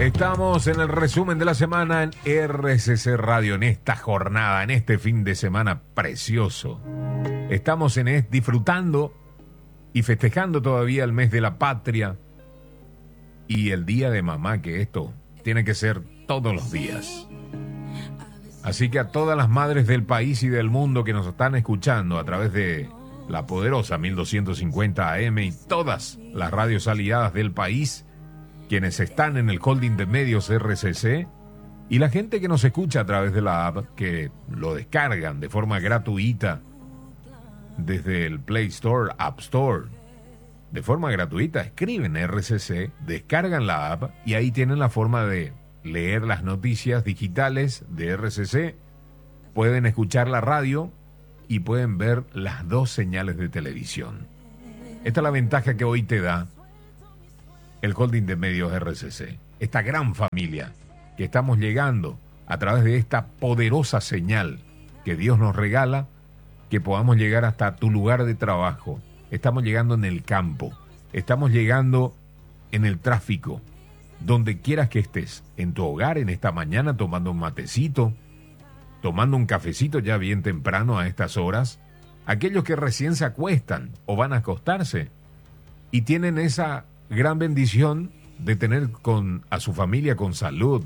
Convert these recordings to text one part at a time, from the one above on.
Estamos en el resumen de la semana en RCC Radio, en esta jornada, en este fin de semana precioso. Estamos disfrutando y festejando todavía el mes de la patria y el día de mamá, que esto tiene que ser todos los días. Así que a todas las madres del país y del mundo que nos están escuchando a través de la poderosa 1250 AM y todas las radios aliadas del país, quienes están en el holding de medios RCC, y la gente que nos escucha a través de la app, que lo descargan de forma gratuita desde el Play Store, App Store, de forma gratuita, escriben RCC, descargan la app y ahí tienen la forma de leer las noticias digitales de RCC, pueden escuchar la radio y pueden ver las dos señales de televisión. Esta es la ventaja que hoy te da el holding de medios RCC, esta gran familia que estamos llegando a través de esta poderosa señal que Dios nos regala, que podamos llegar hasta tu lugar de trabajo. Estamos llegando en el campo, estamos llegando en el tráfico, donde quieras que estés, en tu hogar en esta mañana tomando un matecito, tomando un cafecito ya bien temprano a estas horas, aquellos que recién se acuestan o van a acostarse y tienen esa gran bendición de tener a su familia con salud.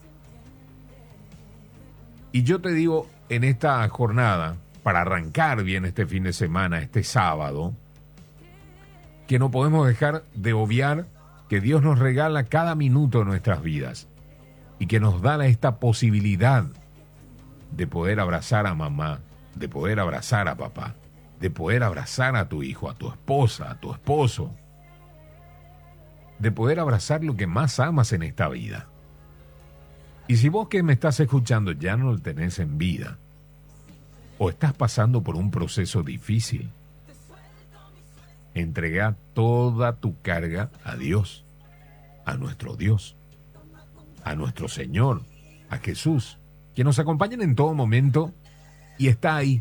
Y yo te digo, en esta jornada, para arrancar bien este fin de semana, este sábado, que no podemos dejar de obviar que Dios nos regala cada minuto de nuestras vidas y que nos da esta posibilidad de poder abrazar a mamá, de poder abrazar a papá, de poder abrazar a tu hijo, a tu esposa, a tu esposo, de poder abrazar lo que más amas en esta vida. Y si vos que me estás escuchando ya no lo tenés en vida, o estás pasando por un proceso difícil, entrega toda tu carga a Dios, a nuestro Dios, a nuestro Señor, a Jesús, que nos acompañan en todo momento y está ahí,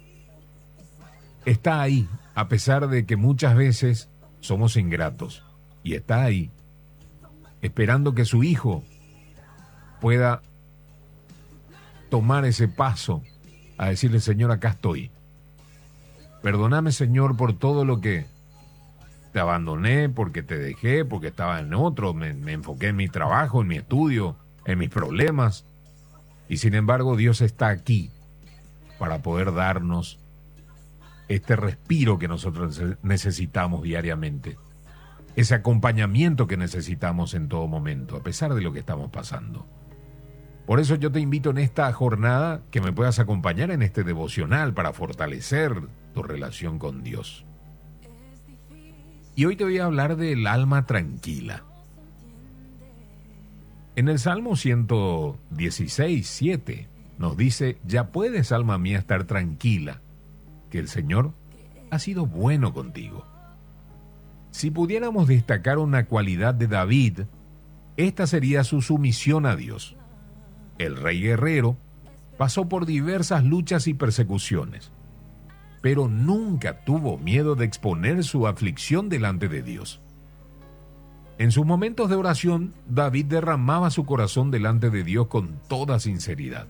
a pesar de que muchas veces somos ingratos. Y está ahí, esperando que su hijo pueda tomar ese paso a decirle: Señor, acá estoy. Perdóname, Señor, por todo lo que te abandoné, porque te dejé, porque estaba en otro, me enfoqué en mi trabajo, en mi estudio, en mis problemas. Y sin embargo, Dios está aquí para poder darnos este respiro que nosotros necesitamos diariamente. Ese acompañamiento que necesitamos en todo momento, a pesar de lo que estamos pasando. Por eso yo te invito en esta jornada que me puedas acompañar en este devocional para fortalecer tu relación con Dios. Y hoy te voy a hablar del alma tranquila. En el Salmo 116, 7 nos dice: ya puedes, alma mía, estar tranquila, que el Señor ha sido bueno contigo. Si pudiéramos destacar una cualidad de David, esta sería su sumisión a Dios. El rey guerrero pasó por diversas luchas y persecuciones, pero nunca tuvo miedo de exponer su aflicción delante de Dios. En sus momentos de oración, David derramaba su corazón delante de Dios con toda sinceridad.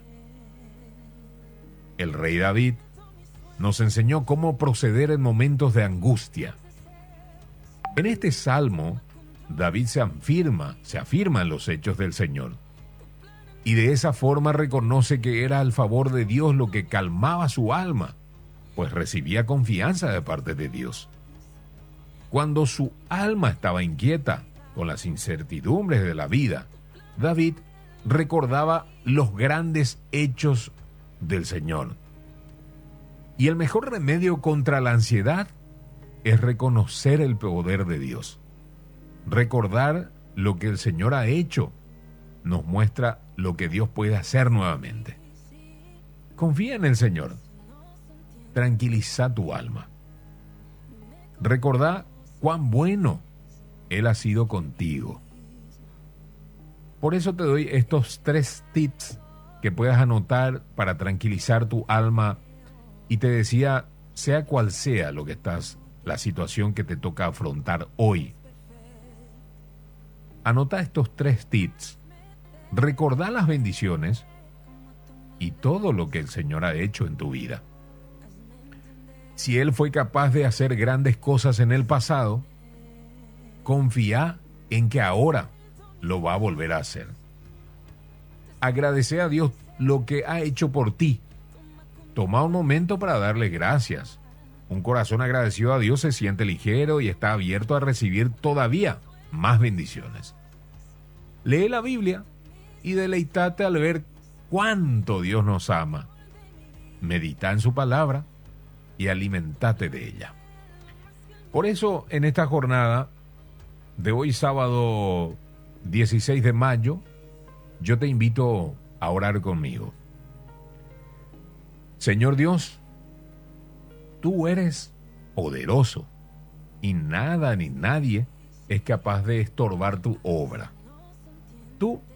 El rey David nos enseñó cómo proceder en momentos de angustia. En este salmo, David se afirma en los hechos del Señor, y de esa forma reconoce que era al favor de Dios lo que calmaba su alma, pues recibía confianza de parte de Dios. Cuando su alma estaba inquieta con las incertidumbres de la vida, David recordaba los grandes hechos del Señor. Y el mejor remedio contra la ansiedad es reconocer el poder de Dios. Recordar lo que el Señor ha hecho nos muestra lo que Dios puede hacer nuevamente. Confía en el Señor. Tranquiliza tu alma. Recordá cuán bueno Él ha sido contigo. Por eso te doy estos 3 tips que puedas anotar para tranquilizar tu alma. Y te decía, sea cual sea lo que la situación que te toca afrontar hoy, anota estos 3 tips Recordá las bendiciones y todo lo que el Señor ha hecho en tu vida. Si Él fue capaz de hacer grandes cosas en el pasado, confía en que ahora lo va a volver a hacer. Agradece a Dios lo que ha hecho por ti. Toma un momento para darle gracias. Un corazón agradecido a Dios se siente ligero y está abierto a recibir todavía más bendiciones. Lee la Biblia y deleítate al ver cuánto Dios nos ama. Medita en su palabra y alimentate de ella. Por eso, en esta jornada de hoy, sábado 16 de mayo, yo te invito a orar conmigo. Señor Dios, tú eres poderoso y nada ni nadie es capaz de estorbar tu obra. Tú